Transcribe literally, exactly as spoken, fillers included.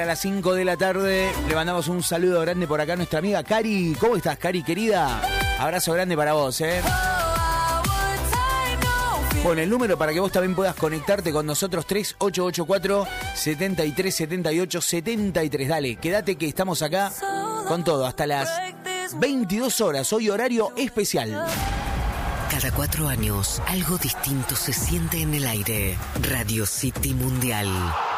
A las cinco de la tarde le mandamos un saludo grande por acá a nuestra amiga Cari. ¿Cómo estás, Cari, querida? Abrazo grande para vos, ¿eh? Bueno, el número para que vos también puedas conectarte con nosotros, tres ocho ocho cuatro, siete tres siete ocho, siete tres. Dale, quédate que estamos acá con todo hasta las veintidós horas. Hoy horario especial. Cada cuatro años, algo distinto se siente en el aire. Radio City Mundial.